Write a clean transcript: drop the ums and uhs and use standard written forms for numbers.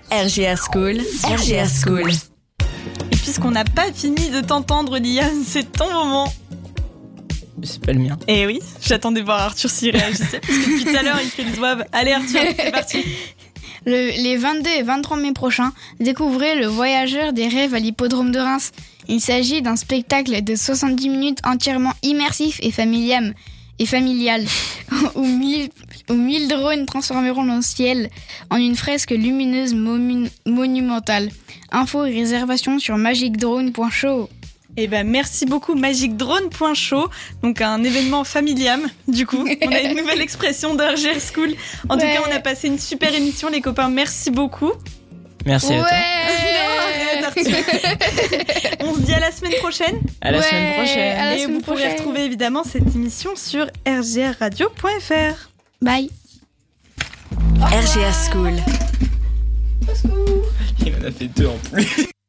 RGR School, RGR School. Et puisqu'on n'a pas fini de t'entendre, Liam, c'est ton moment. C'est pas le mien. Eh oui, j'attendais voir Arthur s'y réagissait, parce que depuis tout à l'heure, il fait le zouave. Allez Arthur, c'est parti. Les 22 et 23 mai prochains, découvrez Le Voyageur des rêves à l'hippodrome de Reims. Il s'agit d'un spectacle de 70 minutes entièrement immersif et familial, où 1000 drones transformeront le ciel en une fresque lumineuse monumentale. Infos et réservations sur magicdrone.show. Eh ben merci beaucoup magicdrone.show, donc un événement familial. Du coup, on a une nouvelle expression de RGR School. En tout cas, on a passé une super émission, les copains. Merci beaucoup. Merci à toi. Non, arrête, Arthur. On se dit à la semaine prochaine. À la semaine prochaine. À la Et semaine vous pourrez prochaine. retrouver évidemment cette émission sur rgrradio.fr. Bye. RGR School. Il en a fait 2 en plus.